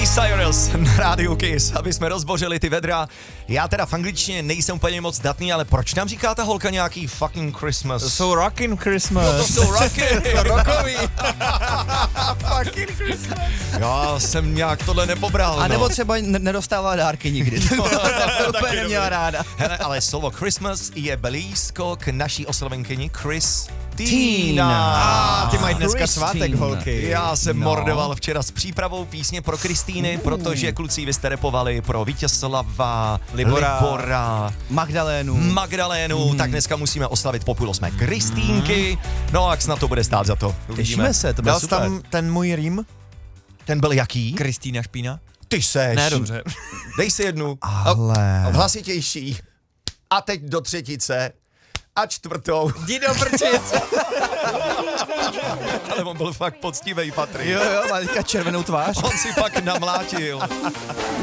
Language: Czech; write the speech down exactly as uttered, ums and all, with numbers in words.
Cyrus na rádiu Kiss, aby jsme rozbořili ty vedra. Já teda v angličtině nejsem úplně moc datný, ale proč nám říká ta holka nějaký fucking Christmas? To jsou Rockin' Christmas. No to jsou rocky, Rockový. fucking Christmas. Já jsem nějak tohle nepobral. A nebo no. třeba n- nedostává dárky nikdy. To úplně neměla ráda. Hele, ale slovo Christmas je blízko k naší oslovenkyni Chris. Tina. A ty mají dneska Christina. svátek, holky. Já jsem No. no. mordoval včera s přípravou písně pro Kristýny, uh. protože kluci vy jste repovali pro Vítězslava, Libora. Libora, Magdalénu. Magdalénu, mm. tak dneska musíme oslavit popůl osmé Kristýnky. No a jak snad to bude stát za to. Těšíme se, to bylo Dal jsi super. tam ten můj rým? Ten byl jaký? Kristýna Špína? Ty seš. Ne, dobře. Dej si jednu. Ale... Hlasitější. A teď do třetice. A čtvrtou. Jdi do prčic. Ale on byl fakt poctivej, Patrik. Jo, jo, má teďka červenou tvář. On si fakt namlátil.